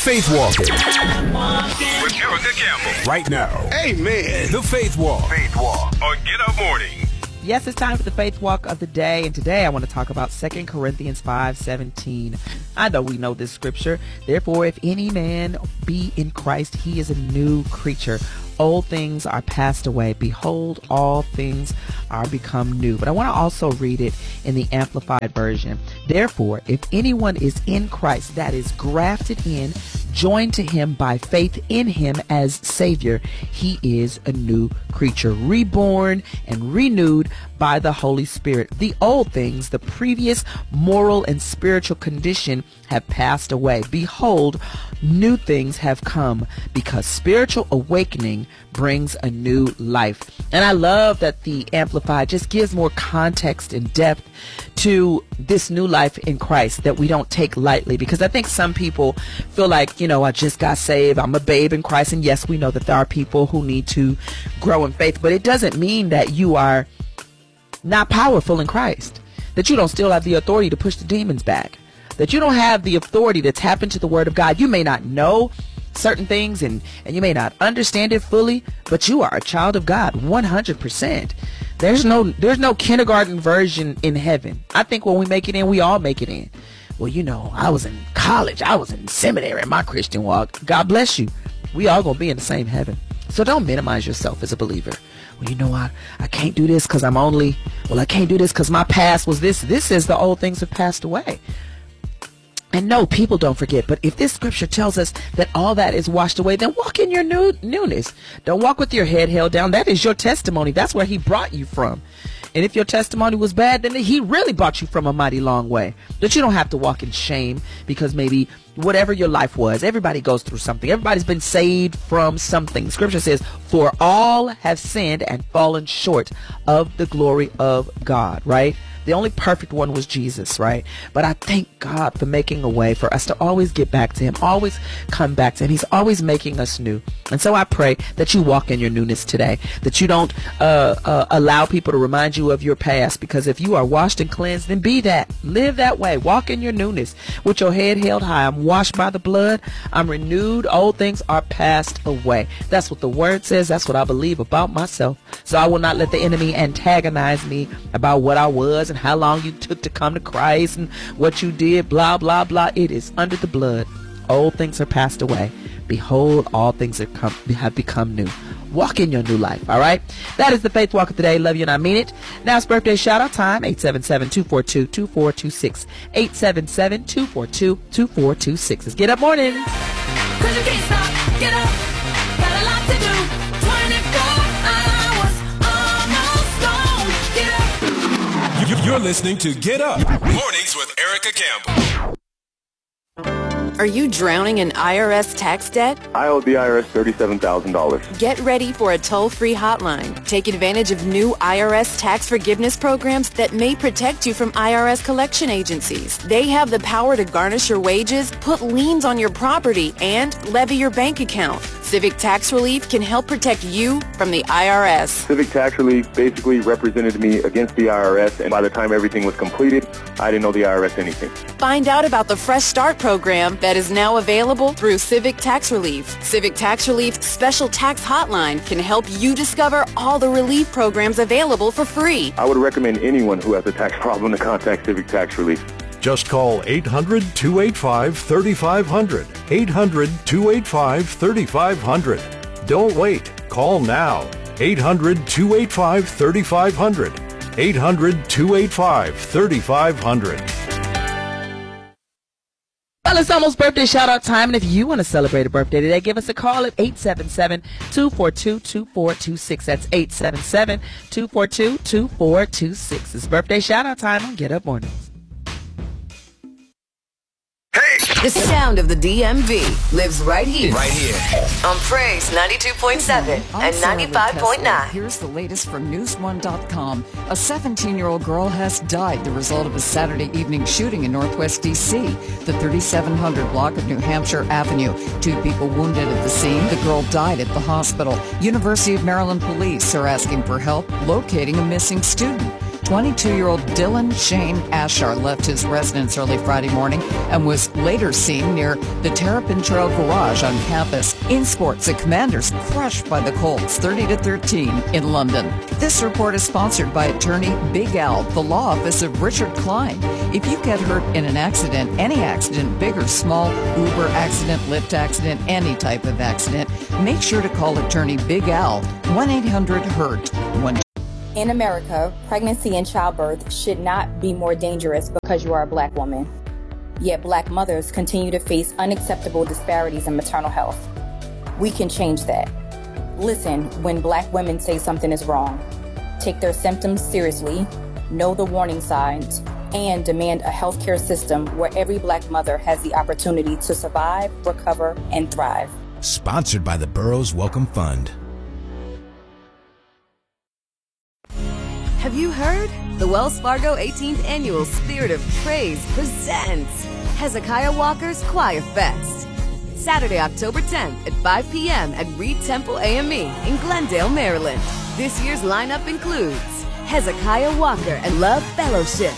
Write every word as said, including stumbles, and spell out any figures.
Faith Walking. With Erica Campbell. Right now. Amen. The Faith Walk. Faith Walk on Get Up Morning. Yes, it's time for the Faith Walk of the day, and today I want to talk about Second Corinthians five seventeen. I know we know this scripture. Therefore, if any man be in Christ, he is a new creature. Old things are passed away. Behold, all things are become new. But I want to also read it in the Amplified Version. Therefore, if anyone is in Christ, that is grafted in, joined to him by faith in him as Savior, he is a new creature, reborn and renewed by the Holy Spirit. The old things, the previous moral and spiritual condition, have passed away. Behold, new things have come, because spiritual awakening brings a new life. And I love that the Amplified just gives more context and depth to this new life in Christ that we don't take lightly, because I think some people feel like, you know, I just got saved, I'm a babe in Christ. And yes, we know that there are people who need to grow in faith, but it doesn't mean that you are not powerful in Christ, that you don't still have the authority to push the demons back, that you don't have the authority to tap into the Word of God. You may not know certain things and, and you may not understand it fully, but you are a child of God one hundred percent. There's no there's no kindergarten version in heaven. I think when we make it in, we all make it in. Well, you know, I was in college, I was in seminary in my Christian walk. God bless you. We all gonna be in the same heaven. So don't minimize yourself as a believer. Well, you know, I, I can't do this because I'm only, well, I can't do this because my past was this. This is the old things have passed away. And no, people don't forget. But if this scripture tells us that all that is washed away, then walk in your new newness. Don't walk with your head held down. That is your testimony. That's where he brought you from. And if your testimony was bad, then he really brought you from a mighty long way. That you don't have to walk in shame because maybe whatever your life was, everybody goes through something. Everybody's been saved from something. Scripture says, for all have sinned and fallen short of the glory of God, right? The only perfect one was Jesus, right? But I thank God for making a way for us to always get back to him, always come back to him. He's always making us new. And so I pray that you walk in your newness today, that you don't uh, uh, allow people to remind you of your past, because if you are washed and cleansed, then be that. Live that way. Walk in your newness with your head held high. I'm washed by the blood. I'm renewed. Old things are passed away. That's what the word says. That's what I believe about myself. So I will not let the enemy antagonize me about what I was and how long you took to come to Christ and what you did, blah, blah, blah. It is under the blood. Old things are passed away. Behold, all things are come, have become new. Walk in your new life, all right? That is the Faith Walk of today. Love you and I mean it. Now it's birthday shout-out time. eight seven seven, two four two, two four two six. eight seven seven, two four two, two four two six. It's Get Up Morning. Cause you can't stop, get up, got a lot to do, twenty-four hours, almost gone, get up. You're listening to Get Up Mornings with Erica Campbell. Are you drowning in I R S tax debt? I owe the I R S thirty-seven thousand dollars. Get ready for a toll-free hotline. Take advantage of new I R S tax forgiveness programs that may protect you from I R S collection agencies. They have the power to garnish your wages, put liens on your property, and levy your bank account. Civic Tax Relief can help protect you from the I R S. Civic Tax Relief basically represented me against the I R S, and by the time everything was completed, I didn't owe the I R S anything. Find out about the Fresh Start program that is now available through Civic Tax Relief. Civic Tax Relief's special tax hotline can help you discover all the relief programs available for free. I would recommend anyone who has a tax problem to contact Civic Tax Relief. Just call eight hundred, two eight five, three five zero zero. eight hundred, two eight five, three five zero zero. Don't wait. Call now. eight hundred, two eight five, three five zero zero. eight hundred, two eight five, three five zero zero. Well, it's almost birthday shout-out time, and if you want to celebrate a birthday today, give us a call at eight seven seven, two four two, two four two six. That's eight seven seven, two four two, two four two six. It's birthday shout-out time on Get Up Mornings. The sound of the D M V lives right here. Right here. On Praise ninety-two point seven and ninety-five point nine. Here's the latest from news one dot com. A seventeen-year-old girl has died the result of a Saturday evening shooting in Northwest D C, the thirty-seven hundred block of New Hampshire Avenue. Two people wounded at the scene. The girl died at the hospital. University of Maryland police are asking for help locating a missing student. twenty-two-year-old Dylan Shane Ashar left his residence early Friday morning and was later seen near the Terrapin Trail garage on campus. In sports, the Commanders crushed by the Colts thirty to thirteen in London. This report is sponsored by attorney Big Al, the law office of Richard Klein. If you get hurt in an accident, any accident, big or small, Uber accident, Lyft accident, any type of accident, make sure to call attorney Big Al, one eight hundred hurt. One In America, pregnancy and childbirth should not be more dangerous because you are a black woman. Yet black mothers continue to face unacceptable disparities in maternal health. We can change that. Listen when black women say something is wrong. Take their symptoms seriously, know the warning signs, and demand a healthcare system where every black mother has the opportunity to survive, recover, and thrive. Sponsored by the Burroughs Welcome Fund. Have you heard? The Wells Fargo eighteenth Annual Spirit of Praise presents Hezekiah Walker's Choir Fest. Saturday, October tenth at five p.m. at Reed Temple A M E in Glendale, Maryland. This year's lineup includes Hezekiah Walker and Love Fellowship,